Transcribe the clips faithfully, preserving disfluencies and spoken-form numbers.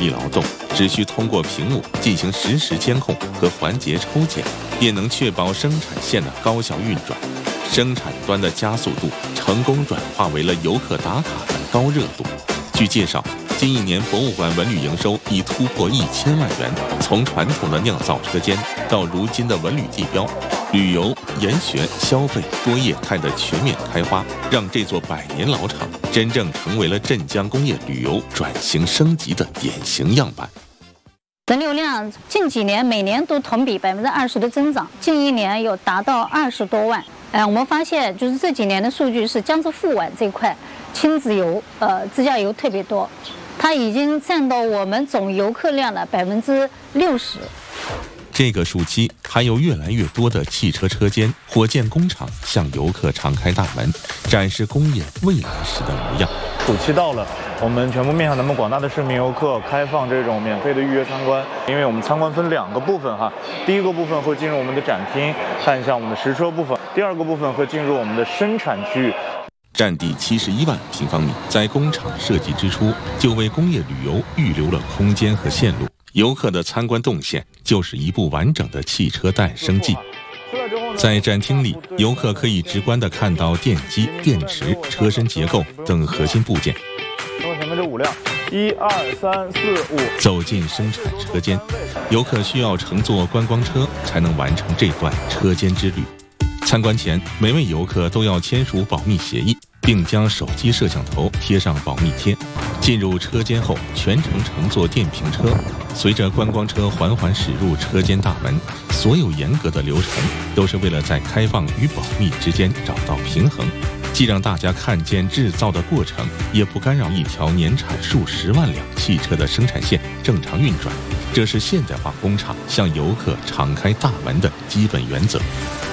力劳动，只需通过屏幕进行实时监控和环节抽检，便能确保生产线的高效运转。生产端的加速度成功转化为了游客打卡的高热度。据介绍，近一年博物馆文旅营收已突破一千万元。从传统的酿造车间到如今的文旅地标，旅游、研学、消费多业态的全面开花，让这座百年老厂真正成为了镇江工业旅游转型升级的典型样板。 人流量近几年每年都同比百分之二十的增长，近一年有达到二十多万。哎，我们发现就是这几年的数据是江浙沪皖这块亲子游、呃自驾游特别多，它已经占到我们总游客量的百分之六十。 这个暑期，还有越来越多的汽车车间、火箭工厂向游客敞开大门，展示工业未来时的模样。 暑期到了，我们全部面向咱们广大的市民游客开放这种免费的预约参观。因为我们参观分两个部分哈，第一个部分会进入我们的展厅，看一下我们的实车部分；第二个部分会进入我们的生产区域。 占地七十一万平方米，在工厂设计之初就为工业旅游预留了空间和线路。游客的参观动线就是一部完整的汽车诞生记。在展厅里，游客可以直观地看到电机、电池、车身结构等核心部件。 前面这五辆，一二三四五。 走进生产车间，游客需要乘坐观光车才能完成这段车间之旅。参观前，每位游客都要签署保密协议，并将手机摄像头贴上保密贴。进入车间后，全程乘坐电瓶车，随着观光车缓缓驶入车间大门。所有严格的流程都是为了在开放与保密之间找到平衡，既让大家看见制造的过程，也不干扰一条年产数十万辆汽车的生产线正常运转。这是现代化工厂向游客敞开大门的基本原则。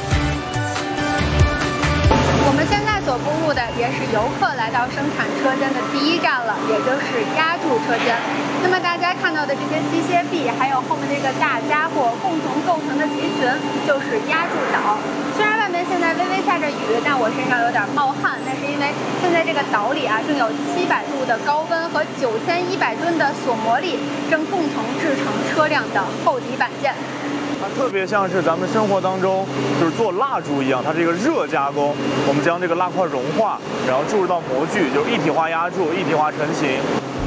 我们现在所步入的也是游客来到生产车间的第一站了，也就是压铸车间。那么大家看到的这些机械臂，还有后面这个大家伙共同构成的集群，就是压铸岛。虽然外面现在微微下着雨，但我身上有点冒汗，那是因为现在这个岛里啊，正有七百度的高温和九千一百吨的锁模力，正共同制成车辆的厚底板件。 它特别像是咱们生活当中就是做蜡烛一样，它是一个热加工，我们将这个蜡块融化，然后注入到模具，就是一体化压铸、一体化成型。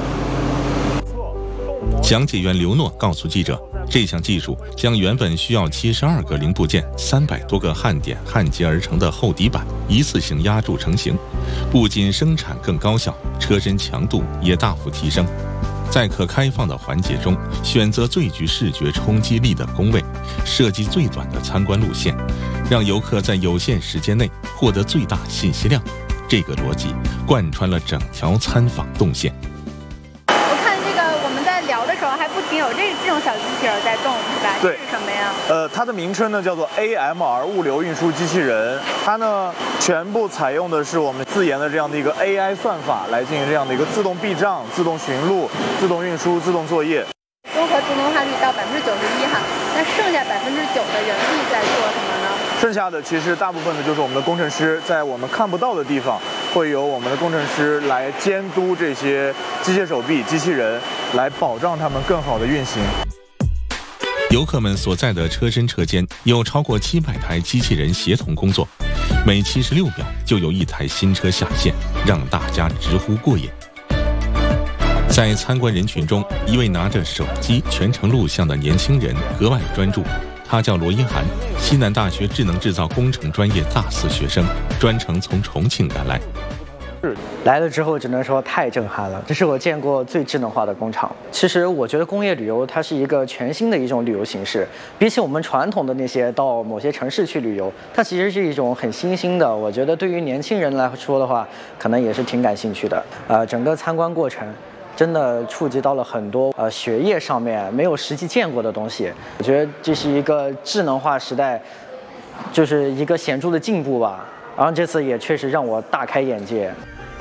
讲解员刘诺告诉记者，这项技术将原本需要七十二个零部件、三百多个焊点焊接而成的厚底板一次性压铸成型，不仅生产更高效，车身强度也大幅提升。在可开放的环节中，选择最具视觉冲击力的工位，设计最短的参观路线，让游客在有限时间内获得最大信息量。这个逻辑贯穿了整条参访动线。 我看这个我们在聊的时候，还不停有这这种小机器人在动，是吧？ 对， 这是什么呀？ 呃，它的名称呢叫做 A M R 物流运输机器人，它呢全部采用的是我们自研的这样的一个 A I 算法来进行这样的一个自动避障、自动寻路、自动运输、自动作业。 综合自动化率到百分之九十一哈，那剩下百分之九的人力在做什么呢？ 剩下的其实大部分的就是我们的工程师，在我们看不到的地方，会由我们的工程师来监督这些机械手臂、机器人，来保障他们更好的运行。 游客们所在的车身车间有超过七百台机器人协同工作，每七十六秒就有一台新车下线，让大家直呼过瘾。在参观人群中，一位拿着手机全程录像的年轻人格外专注，他叫罗一涵，西南大学智能制造工程专业大四学生，专程从重庆赶来。 来了之后只能说太震撼了，这是我见过最智能化的工厂。其实我觉得工业旅游它是一个全新的一种旅游形式，比起我们传统的那些到某些城市去旅游，它其实是一种很新兴的，我觉得对于年轻人来说的话，可能也是挺感兴趣的。呃，整个参观过程真的触及到了很多呃学业上面没有实际见过的东西，我觉得这是一个智能化时代，就是一个显著的进步吧。然后这次也确实让我大开眼界。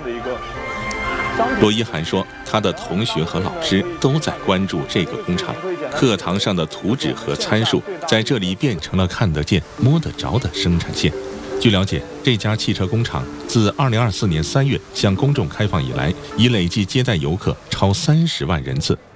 罗一涵说，他的同学和老师都在关注这个工厂，课堂上的图纸和参数在这里变成了看得见、摸得着的生产线。据了解，这家汽车工厂自二零二四年三月向公众开放以来，已累计接待游客超三十万人次。